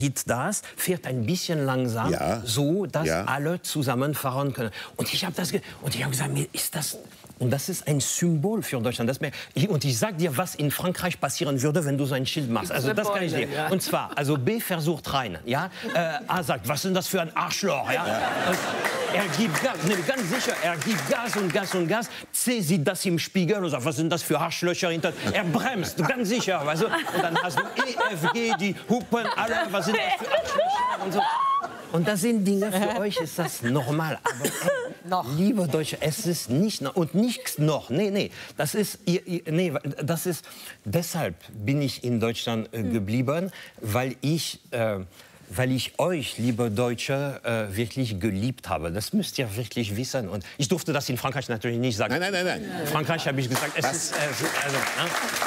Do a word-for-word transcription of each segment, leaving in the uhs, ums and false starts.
geht das, fährt ein bisschen langsam, ja. so dass ja. alle zusammenfahren können. Und ich habe das ge und ich habe gesagt, mir ist das und das ist ein Symbol für Deutschland. Das mir, ich, und ich sag dir, was in Frankreich passieren würde, wenn du so ein Schild machst. Also das kann ich dir. Ja. Und zwar, also B versucht rein, ja, äh, A sagt, was ist das für ein Arschloch, ja. ja. Er gibt Gas, ne, ganz sicher, er gibt Gas und Gas und Gas. C sieht das im Spiegel und sagt, was sind das für Arschlöcher hinter. Er bremst, ganz sicher, weißt du? Und dann hast du E, F, G, die hupen alle, was sind das für Arschlöcher und so. Und das sind Dinge, für euch ist das normal. Aber ey, noch. Liebe Deutsche, es ist nicht noch, und nichts noch. Nee, nee, das ist, ihr, ihr, nee, das ist, deshalb bin ich in Deutschland äh, geblieben, weil ich, äh, weil ich euch, liebe Deutsche, äh, wirklich geliebt habe. Das müsst ihr wirklich wissen. Und ich durfte das in Frankreich natürlich nicht sagen. Nein, nein, nein, nein. In Frankreich habe ich gesagt, es Was? ist, äh, also, ne?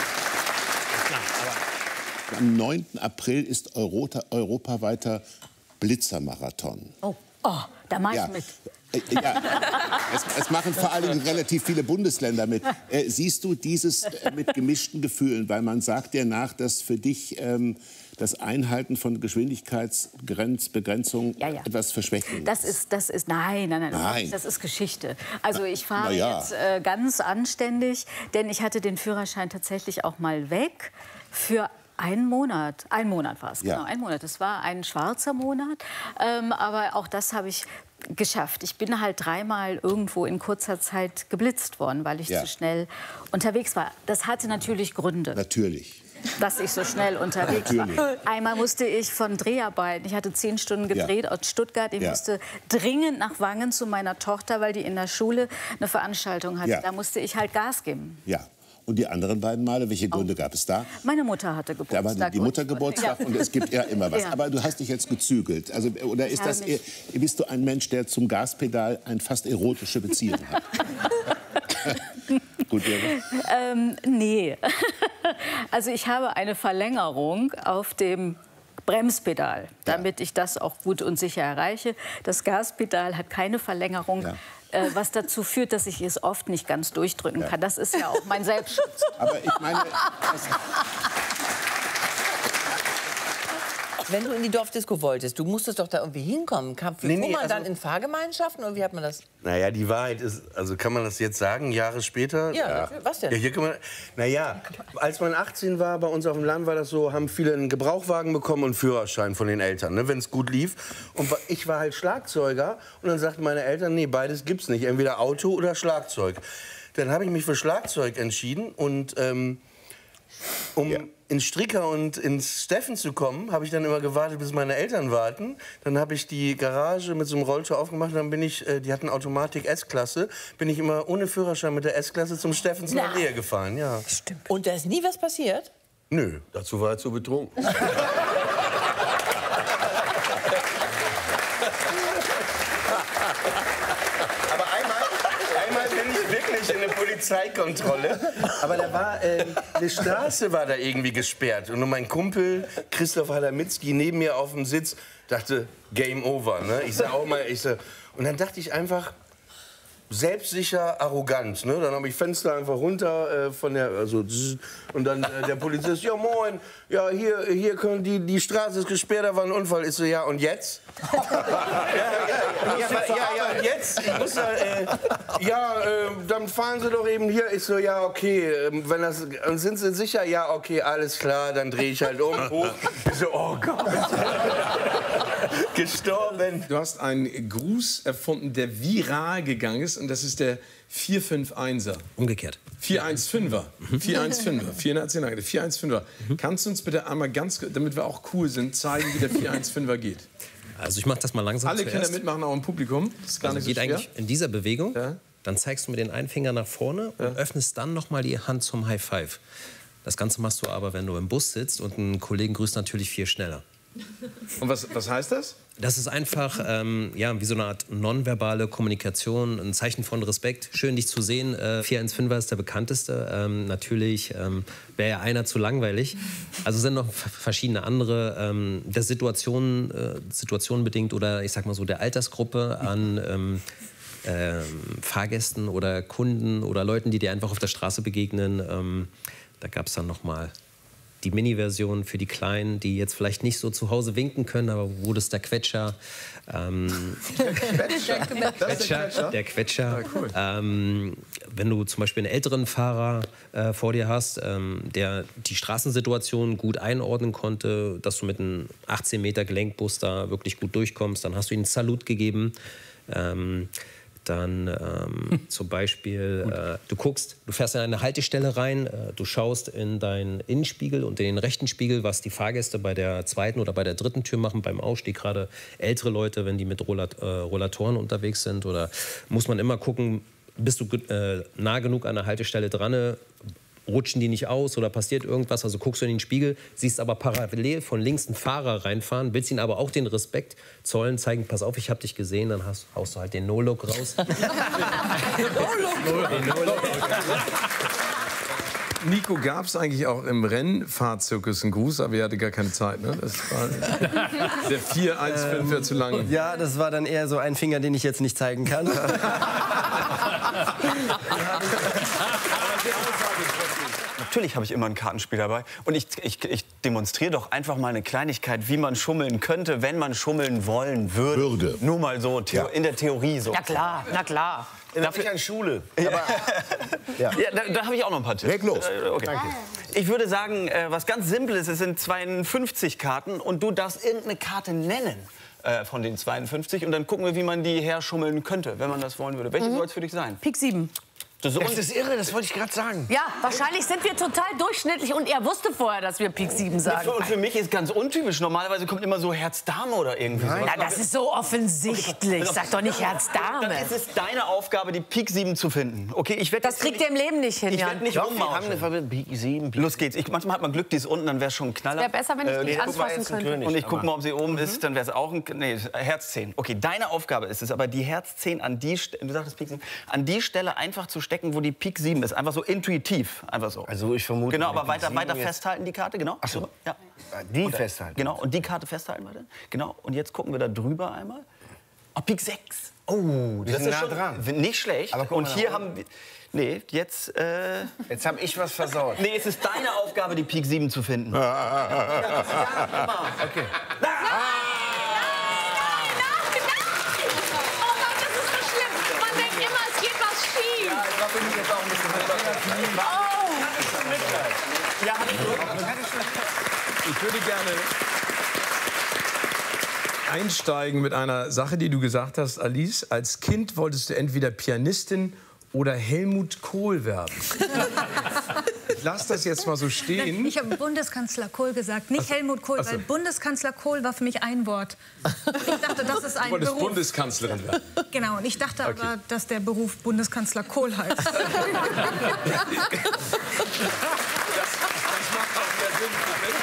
Klar, aber am neunten April ist Europa, europaweiter Blitzermarathon. Oh, oh, da mach ich ja. mit. Ja, es, es machen vor allem relativ viele Bundesländer mit. Äh, siehst du dieses äh, mit gemischten Gefühlen? Weil man sagt dir nach, dass für dich ähm, das Einhalten von Geschwindigkeitsbegrenzung ja, ja. etwas verschwächen das ist. Das ist, nein, nein, nein, nein. das ist Geschichte. Also ich fahre ja. jetzt äh, ganz anständig, denn ich hatte den Führerschein tatsächlich auch mal weg für einen Monat. Ein Monat war es, ja. genau, ein Monat. Es war ein schwarzer Monat, ähm, aber auch das habe ich geschafft. Ich bin halt dreimal irgendwo in kurzer Zeit geblitzt worden, weil ich ja. zu schnell unterwegs war. Das hatte natürlich Gründe. Natürlich. Dass ich so schnell unterwegs Natürlich. war. Einmal musste ich von Dreharbeiten, ich hatte zehn Stunden gedreht ja. aus Stuttgart, ich ja. musste dringend nach Wangen zu meiner Tochter, weil die in der Schule eine Veranstaltung hatte. Ja. Da musste ich halt Gas geben. Ja. Und die anderen beiden Male, welche Gründe oh. gab es da? Meine Mutter hatte Geburtstag. Da war die Mutter Geburtstag ja. und es gibt ja immer was. Ja. Aber du hast dich jetzt gezügelt. Also, oder ist das, bist du ein Mensch, der zum Gaspedal eine fast erotische Beziehung hat? Gut, ähm, nee. Also ich habe eine Verlängerung auf dem Bremspedal, damit ja. ich das auch gut und sicher erreiche. Das Gaspedal hat keine Verlängerung. Ja. Was dazu führt, dass ich es oft nicht ganz durchdrücken ja. kann. Das ist ja auch mein Selbstschutz. Aber ich meine... Wenn du in die Dorfdisco wolltest, du musstest doch da irgendwie hinkommen. Kam für nee, nee, man also dann in Fahrgemeinschaften oder wie hat man das? Naja, die Wahrheit ist, also kann man das jetzt sagen, Jahre später? Ja, ja. Was denn? Ja, hier kann man, naja, als man achtzehn war, bei uns auf dem Land war das so, haben viele einen Gebrauchwagen bekommen und einen Führerschein von den Eltern, ne, wenn es gut lief. Und ich war halt Schlagzeuger und dann sagten meine Eltern, nee, beides gibt's nicht, entweder Auto oder Schlagzeug. Dann habe ich mich für Schlagzeug entschieden und ähm, um ja. ins Stricker und ins Steffen zu kommen, habe ich dann immer gewartet, bis meine Eltern warten. Dann habe ich die Garage mit so einem Rolltor aufgemacht und dann bin ich, äh, die hatten Automatik S-Klasse, bin ich immer ohne Führerschein mit der S-Klasse zum Steffens in der Nähe gefahren. Ja. Stimmt. Und da ist nie was passiert? Nö. Dazu war er zu betrunken. In eine Polizeikontrolle, aber da war äh, eine Straße war da irgendwie gesperrt und nur mein Kumpel Christoph Halamitzki neben mir auf dem Sitz dachte Game Over, ne? Ich sag auch mal, ich sag, und dann dachte ich einfach selbstsicher, arrogant, ne? Dann habe ich Fenster einfach runter äh, von der, also und dann äh, der Polizist, ja moin, ja hier, hier können die, die Straße ist gesperrt, da war ein Unfall, ist so ja und jetzt? ja, ja, ja, ja, ja, und jetzt? Ich muss da, äh, ja, äh, dann fahren Sie doch eben hier. Ich so, ja, okay, äh, wenn das, und sind Sie sicher? Ja, okay, alles klar, dann drehe ich halt um, hoch. Ich so, oh Gott. Gestorben. Du hast einen Gruß erfunden, der viral gegangen ist, und das ist der vier fünf einser. Umgekehrt. vier eins fünfer. vier eins fünfer. vierhundertzehn, vier eins fünfer. Mhm. Kannst du uns bitte einmal ganz, damit wir auch cool sind, zeigen, wie der vier eins fünfer geht? Also ich mache das mal langsam Alle zuerst. Kinder mitmachen, auch im Publikum. Das ist gar also nicht geht so schwer. eigentlich in dieser Bewegung. Ja. Dann zeigst du mit den einen Finger nach vorne und ja. öffnest dann noch mal die Hand zum High Five. Das Ganze machst du aber, wenn du im Bus sitzt und einen Kollegen grüßt, natürlich viel schneller. Und was, was heißt das? Das ist einfach ähm, ja, wie so eine Art nonverbale Kommunikation, ein Zeichen von Respekt. Schön, dich zu sehen. Äh, vier eins fünfer ist der bekannteste. Ähm, natürlich ähm, wäre ja einer zu langweilig. Also sind noch verschiedene andere, ähm, der Situation, äh, Situation bedingt oder ich sag mal so der Altersgruppe an ähm, äh, Fahrgästen oder Kunden oder Leuten, die dir einfach auf der Straße begegnen. Ähm, da gab es dann noch mal die Mini-Version für die Kleinen, die jetzt vielleicht nicht so zu Hause winken können, aber wo das der Quetscher... Ähm, der Quetscher? Der Quetscher. Der Quetscher. Ja, cool. ähm, wenn du zum Beispiel einen älteren Fahrer äh, vor dir hast, ähm, der die Straßensituation gut einordnen konnte, dass du mit einem achtzehn Meter Gelenkbus da wirklich gut durchkommst, dann hast du ihm einen Salut gegeben. Ähm, Dann ähm, zum Beispiel, äh, du guckst, du fährst in eine Haltestelle rein, äh, du schaust in deinen Innenspiegel und in den rechten Spiegel, was die Fahrgäste bei der zweiten oder bei der dritten Tür machen, beim Ausstieg, gerade ältere Leute, wenn die mit Rollat äh, Rollatoren unterwegs sind. Oder muss man immer gucken, bist du äh, nah genug an der Haltestelle dran, rutschen die nicht aus oder passiert irgendwas, also guckst du in den Spiegel, siehst aber parallel von links einen Fahrer reinfahren, willst ihn aber auch den Respekt zollen, zeigen, pass auf, ich hab dich gesehen, dann hast, haust du halt den No-Look raus. No-Look. Nico, gab es eigentlich auch im Rennfahrzirkus einen Gruß, aber ihr hatte gar keine Zeit, ne? Das war der vier eins fünf wäre zu lang. Ja, das war dann eher so ein Finger, den ich jetzt nicht zeigen kann. Natürlich habe ich immer ein Kartenspiel dabei. Und ich, ich, ich demonstriere doch einfach mal eine Kleinigkeit, wie man schummeln könnte, wenn man schummeln wollen würde. Würde. Nur mal so, Theo- in der Theorie so. Na klar, na klar. Dafür an Schule. Ja. Ja, da da habe ich auch noch ein paar Tipps. Leg los. Okay. Danke. Ich würde sagen, äh, was ganz Simples, es sind zweiundfünfzig Karten und du darfst irgendeine Karte nennen äh, von den zweiundfünfzig und dann gucken wir, wie man die herschummeln könnte, wenn man das wollen würde. Welche Mhm. soll es für dich sein? Pik sieben. Das, Das ist irre, das wollte ich gerade sagen. Ja, wahrscheinlich sind wir total durchschnittlich und er wusste vorher, dass wir Pik sieben sagen. Und für mich ist ganz untypisch. Normalerweise kommt immer so Herz-Dame oder irgendwie sowas. Na, das ist so offensichtlich. Sag doch nicht Herz-Dame. Dann ist es deine Aufgabe, die Pik sieben zu finden. Okay, ich werd Das kriegt ihr im Leben nicht hin, Ich Jan. werde nicht Doch, wir haben rummauschen. eine Pik sieben. Los geht's. Ich, manchmal hat man Glück, die ist unten, dann wäre schon ein Knaller. Wäre besser, wenn ich Äh, dich nee, guck mal, anfassen jetzt ein könnte. König. Und ich gucke aber- mal, ob sie oben ist, dann wäre es auch ein... Nee, Herz zehn. Okay, deine Aufgabe ist es, aber die Herz zehn an die... St- Du sagtest Pik sieben. An die Stelle einfach zu stecken, wo die Pik sieben ist. Einfach so intuitiv. Einfach so. Also ich vermute... Genau, wenn aber die weiter, sieben weiter jetzt- festhalten, die Karte, genau. Ach so. Ja. Die Und, äh, festhalten. Genau, und die Karte festhalten, warte. Genau, und jetzt gucken wir da drüber einmal. Oh, Pik sechs. Oh, Wir sind nah dran. Nicht schlecht. Aber guck und mal hier nach haben wir... Nee, jetzt... Äh, Jetzt habe ich was versaut. nee, es ist deine Aufgabe, die Pik sieben zu finden. Ja, Okay. Man denkt immer, es geht was schief. Ich würde gerne einsteigen mit einer Sache, die du gesagt hast, Alice. Als Kind wolltest du entweder Pianistin oder Helmut Kohl werden. Ich lass das jetzt mal so stehen. Ich habe Bundeskanzler Kohl gesagt, nicht Helmut Kohl, Ach so. weil Bundeskanzler Kohl war für mich ein Wort. Ich dachte, das ist Du ein wolltest Beruf. Bundeskanzlerin werden. Genau, und ich dachte Okay. aber, dass der Beruf Bundeskanzler Kohl heißt. Das, das macht auch mehr Sinn.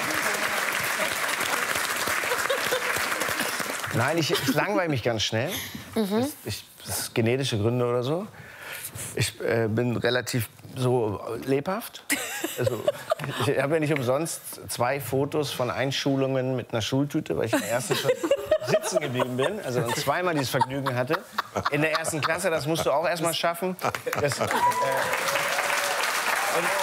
Nein, ich, ich langweile mich ganz schnell. Das, ich, das ist genetische Gründe oder so. Ich äh, bin relativ so lebhaft. Also, ich habe ja nicht umsonst zwei Fotos von Einschulungen mit einer Schultüte, weil ich in der ersten schon sitzen geblieben bin. Also und zweimal dieses Vergnügen hatte. In der ersten Klasse, das musst du auch erst mal schaffen. Das, äh, und,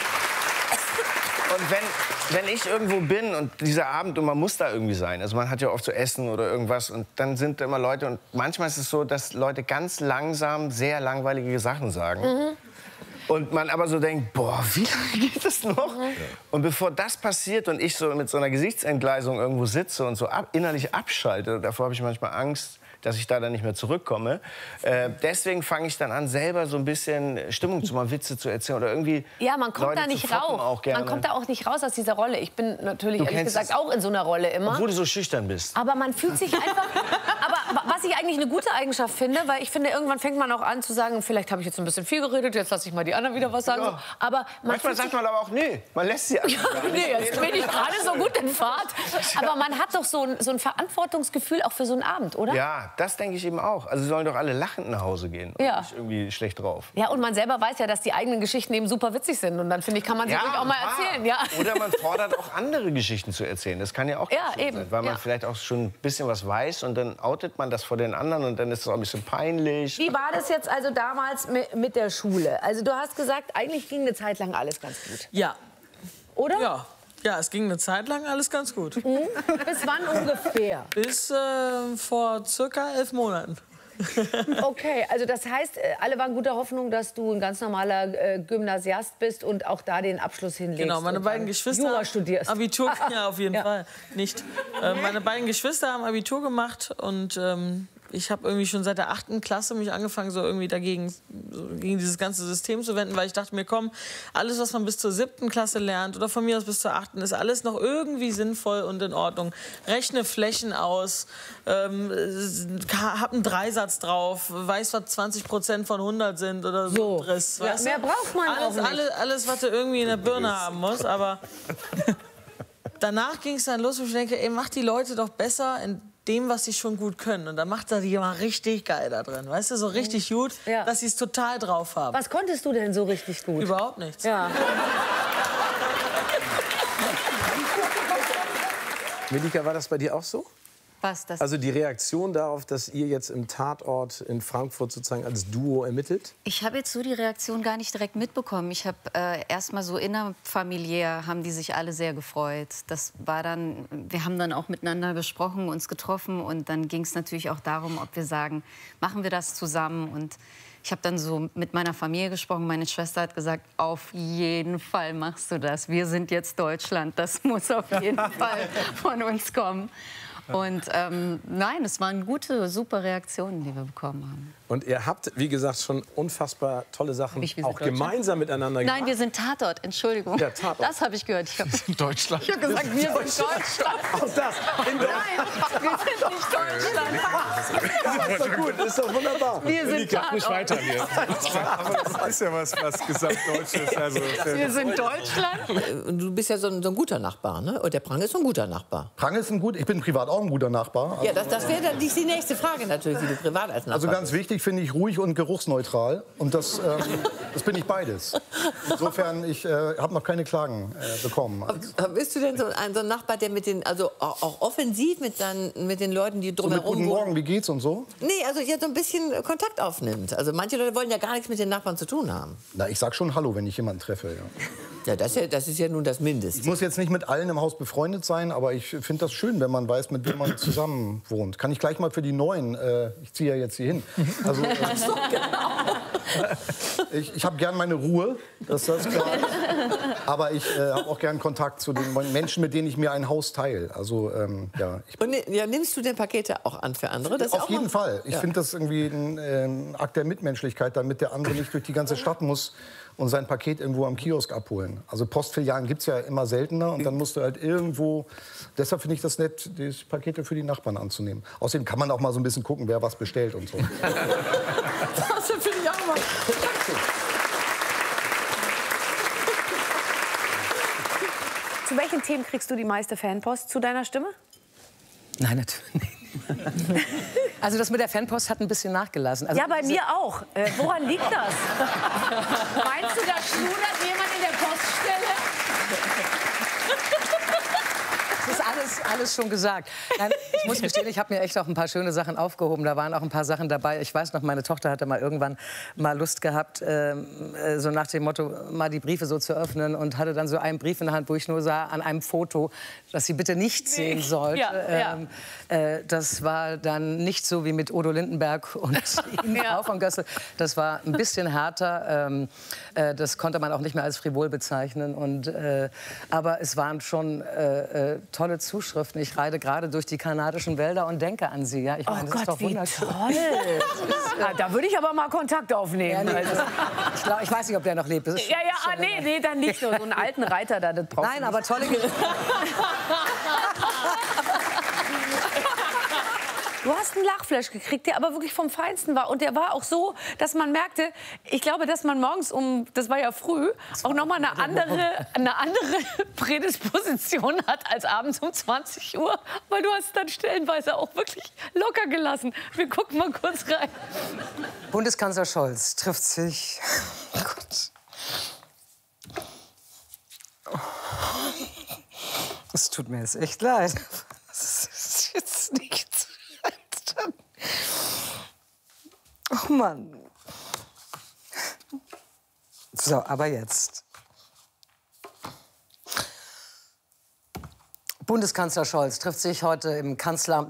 und wenn, wenn ich irgendwo bin und dieser Abend und man muss da irgendwie sein, also man hat ja oft zu essen oder irgendwas und dann sind da immer Leute und manchmal ist es so, dass Leute ganz langsam sehr langweilige Sachen sagen. Mhm. Und man aber so denkt, boah, wie lange geht das noch? Mhm. Und bevor das passiert und ich so mit so einer Gesichtsentgleisung irgendwo sitze und so ab, innerlich abschalte, davor habe ich manchmal Angst, dass ich da dann nicht mehr zurückkomme. Äh, deswegen fange ich dann an, selber so ein bisschen Stimmung zu machen, Witze zu erzählen oder irgendwie. Ja, man kommt Leute da nicht zu foppen raus. auch gerne. Man kommt da auch nicht raus aus dieser Rolle. Ich bin natürlich Du ehrlich kennst gesagt es. auch in so einer Rolle immer. Obwohl du so schüchtern bist. Aber man fühlt sich einfach. Aber was ich eigentlich eine gute Eigenschaft finde, weil ich finde, irgendwann fängt man auch an zu sagen, vielleicht habe ich jetzt ein bisschen viel geredet, jetzt lasse ich mal die anderen wieder was sagen. Ja. Aber man Manchmal fühlt sagt sich, man aber auch, nee, man lässt sie einfach gar nicht. nee, jetzt bin ich gerade so gut in Fahrt. Aber man hat doch so ein, so ein Verantwortungsgefühl auch für so einen Abend, oder? Ja, das denke ich eben auch. Also sie sollen doch alle lachend nach Hause gehen und Ja. nicht irgendwie schlecht drauf. Ja, und man selber weiß ja, dass die eigenen Geschichten eben super witzig sind. Und dann finde ich, kann man sie ruhig auch mal wahr. erzählen. Ja. Oder man fordert auch andere Geschichten zu erzählen. Das kann ja auch Ja, ganz schön eben. sein, weil man Ja. vielleicht auch schon ein bisschen was weiß und dann outet man das vor den anderen und dann ist es auch ein bisschen peinlich. Wie war das jetzt also damals mit, mit der Schule? Also du hast gesagt, eigentlich ging eine Zeit lang alles ganz gut. Ja. Oder? Ja. Ja, es ging eine Zeit lang alles ganz gut. Mhm. Bis wann ungefähr? Bis äh, vor circa elf Monaten. Okay, also das heißt, alle waren guter Hoffnung, dass du ein ganz normaler äh, Gymnasiast bist und auch da den Abschluss hinlegst. Genau, meine beiden Geschwister Jura studierst. Abitur, ja, auf jeden Ja. Fall nicht. Äh, meine beiden Geschwister haben Abitur gemacht und ähm, ich habe irgendwie schon seit der achten Klasse mich angefangen, so irgendwie dagegen, so gegen dieses ganze System zu wenden, weil ich dachte mir, komm, alles, was man bis zur siebten Klasse lernt oder von mir aus bis zur achten, ist alles noch irgendwie sinnvoll und in Ordnung. Rechne Flächen aus, ähm, hab einen Dreisatz drauf, weiß, was zwanzig Prozent von hundert sind oder so. So. Driss, Ja, weißt mehr du? braucht man alles, auch nicht. Alles, alles, was du irgendwie in der Birne haben musst, aber danach ging es dann los, wo ich denke, ey, mach die Leute doch besser in dem, was sie schon gut können. Und dann macht er die mal richtig geil da drin. Weißt du, so richtig gut, Ja. dass sie es total drauf haben. Was konntest du denn so richtig gut? Überhaupt nichts. Ja. Melika, war das bei dir auch so? Was, das Also die Reaktion darauf, dass ihr jetzt im Tatort in Frankfurt sozusagen als Duo ermittelt? Ich habe jetzt so die Reaktion gar nicht direkt mitbekommen. Ich habe äh, erst mal so innerfamiliär haben die sich alle sehr gefreut. Das war dann, wir haben dann auch miteinander gesprochen, uns getroffen und dann ging es natürlich auch darum, ob wir sagen, machen wir das zusammen und ich habe dann so mit meiner Familie gesprochen. Meine Schwester hat gesagt, auf jeden Fall machst du das. Wir sind jetzt Deutschland. Das muss auf jeden Fall von uns kommen. Und ähm, nein, es waren gute, super Reaktionen, die wir bekommen haben. Und ihr habt, wie gesagt, schon unfassbar tolle Sachen Ich, wir sind auch Deutschland. gemeinsam miteinander gemacht. Nein, wir sind Tatort, Entschuldigung. Ja, Tatort. Das habe ich gehört. Ich habe Deutschland. hab gesagt, wir sind Deutschland. Auch das. In Nein, wir sind nicht Deutschland. Das ist doch gut, das ist doch wunderbar. Wir sind Tatort. Aber das ist ja was, was Gesamtdeutsches. Also, Wir sind Deutschland. Du bist ja so ein, so ein guter Nachbar, ne? Und der Prang ist so ein guter Nachbar. Prang ist ein gut, ich bin privat auch ein guter Nachbar. Also, Ja, das, das wäre dann die, die nächste Frage natürlich, wie du privat als Nachbar also ganz wichtig finde ich ruhig und geruchsneutral. Und das, ähm, das bin ich beides. Insofern, ich äh, habe noch keine Klagen äh, bekommen. bist. Bist du denn so ein, so ein Nachbar, der mit den, also auch, auch offensiv mit, dann, mit den Leuten, die So mit drumherum guten wohnen? Morgen, wie geht's und so? Nee, also ja, so ein bisschen Kontakt aufnimmt. Also manche Leute wollen ja gar nichts mit den Nachbarn zu tun haben. Na, ich sag schon Hallo, wenn ich jemanden treffe. Ja. Ja, das, ist ja, das ist ja nun das Mindeste. Ich muss jetzt nicht mit allen im Haus befreundet sein, aber ich finde das schön, wenn man weiß, mit wem man zusammen wohnt. Kann ich gleich mal für die Neuen, äh, ich ziehe ja jetzt hier hin. Also, äh, So, genau. ich ich habe gern meine Ruhe, das ist klar. Aber ich äh, habe auch gern Kontakt zu den Menschen, mit denen ich mir ein Haus teile. Also, ähm, ja, ich Und ne- ja, nimmst du denn Pakete auch an für andere? Das ist Auf auch jeden mal- Fall. Ich Ja. finde das irgendwie ein ähm, Akt der Mitmenschlichkeit, damit der andere nicht durch die ganze Stadt muss und sein Paket irgendwo am Kiosk abholen. Also Postfilialen gibt es ja immer seltener und dann musst du halt irgendwo... Deshalb finde ich das nett, die Pakete für die Nachbarn anzunehmen. Außerdem kann man auch mal so ein bisschen gucken, wer was bestellt und so. Das finde ich auch mal. Zu welchen Themen kriegst du die meiste Fanpost zu deiner Stimme? Nein, natürlich nicht. Also das mit der Fanpost hat ein bisschen nachgelassen. Also Ja, bei mir auch. Äh, woran liegt das? Meinst du, da schludert jemand in der Poststelle? Das ist alles, alles schon gesagt. Nein, ich muss gestehen, ich habe mir echt auch ein paar schöne Sachen aufgehoben. Da waren auch ein paar Sachen dabei. Ich weiß noch, meine Tochter hatte mal irgendwann mal Lust gehabt, ähm, äh, so nach dem Motto, mal die Briefe so zu öffnen und hatte dann so einen Brief in der Hand, wo ich nur sah, an einem Foto, das sie bitte nicht sehen sollte. Ja, ja. Ähm, äh, das war dann nicht so wie mit Odo Lindenberg und Ihnen, Frau von Gössel. Das war ein bisschen härter. Ähm, äh, das konnte man auch nicht mehr als frivol bezeichnen. Und, äh, aber es waren schon äh, äh, tolle Zuschriften. Ich reite gerade durch die kanadischen Wälder und denke an Sie. Ja, ich Oh meine, das ist Gott, doch wie wunderschön. toll. Ja, da würde ich aber mal Kontakt aufnehmen. Ja, nee, Also. ich, glaub, ich weiß nicht, ob der noch lebt. Das ist Ja, ja, schon ah, nee, nee, dann nicht so. So einen alten Reiter da, das brauchst Nein, du aber nicht. tolle Geschichte. Du hast einen Lachflash gekriegt, der aber wirklich vom Feinsten war. Und der war auch so, dass man merkte, ich glaube, dass man morgens um, das war ja früh, auch noch mal eine andere, eine andere Prädisposition hat als abends um zwanzig Uhr. Weil du hast es dann stellenweise auch wirklich locker gelassen. Wir gucken mal kurz rein. Bundeskanzler Scholz trifft sich. Oh Gott. Es tut mir jetzt echt leid. Das ist jetzt nichts. Oh Mann. So, aber jetzt. Bundeskanzler Scholz trifft sich heute im Kanzleramt